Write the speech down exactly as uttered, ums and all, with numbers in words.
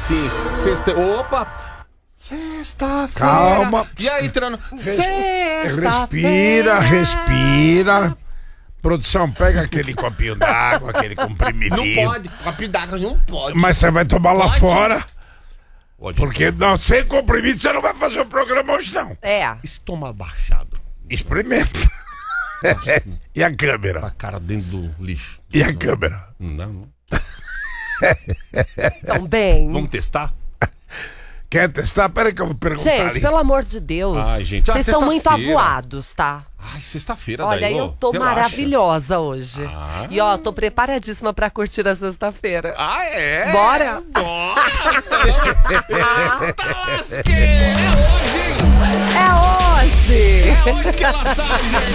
sim, sexta... Opa! Sexta-feira. Calma. E aí, Trano? Respira, respira. Produção, pega aquele copinho d'água, aquele comprimidinho. Não pode, copinho d'água não pode. Mas você vai tomar lá Pode? fora. Pode. Porque não, sem comprimido você não vai fazer o programa hoje, não. É. Estômago baixado. Experimenta. E a A câmera? cara dentro do lixo. E a câmera? Não dá, não. Tão bem. Vamos testar? Quer testar? Peraí que eu vou perguntar Gente, ali. pelo amor de Deus. Ai, gente, ah, Vocês estão muito sexta-feira. avoados, tá? Ai, sexta-feira, Olha, daí, eu ô, tô relaxa. maravilhosa hoje. Ah. E ó, tô preparadíssima pra curtir a sexta-feira. Ah, é? Bora? Bora, então. Eita lasqueira, é hoje, hein? É hoje! É hoje que ela sai, gente.